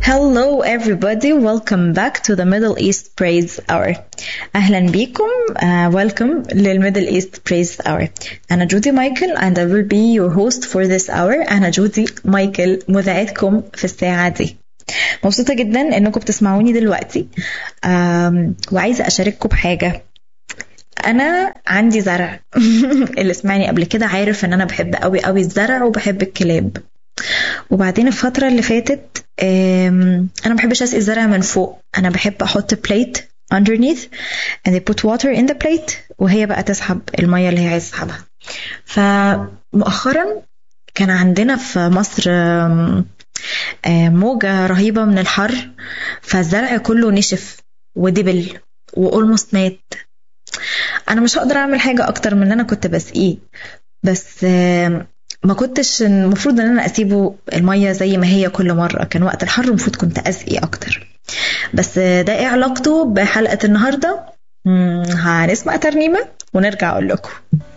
Hello everybody, welcome back to the Middle East Praise Hour. أهلا بيكم. Welcome للميدل East Praise Hour. أنا جودي مايكل and I will be your host for this hour. أنا جودي مايكل مذيعتكم في الساعة دي. مبسوطة جدا إنكم بتسمعوني دلوقتي وعايزة أشارككم بحاجة. أنا عندي زرع. اللي سمعني قبل كده عارف إن أنا بحب قوي الزرع وبحب الكلاب. وبعدين الفترة اللي فاتت أنا ما بحبش أسقي الزرع من فوق. أنا بحب أحط plate underneath and they put water in the plate وهي بقى تسحب المية اللي هي عايز تسحبها. فمؤخرا كان عندنا في مصر موجة رهيبة من الحر، فالزرع كله نشف ودبل وأولموست مات. أنا مش هقدر أعمل حاجة أكتر من أن أنا كنت بسقيه، بس ما كنتش المفروض ان انا اسيبه المية زي ما هي كل مرة. كان وقت الحر المفروض كنت اسقي اكتر. بس ده ايه علاقته بحلقة النهاردة؟ هنسمع ترنيمة ونرجع اقول لكم.